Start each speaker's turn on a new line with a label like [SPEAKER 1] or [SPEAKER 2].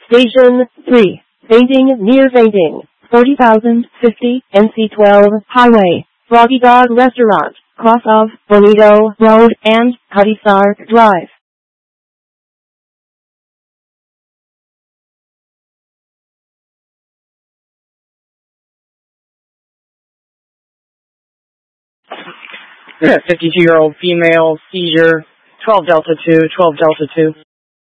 [SPEAKER 1] Station 3. Fainting near Fainting. 40,050 NC12 Highway. Froggy Dog Restaurant. Cross of Bonito Road and Cutty Sark Drive.
[SPEAKER 2] Yeah, 52-year-old female, seizure, 12 Delta 2, 12 Delta 2.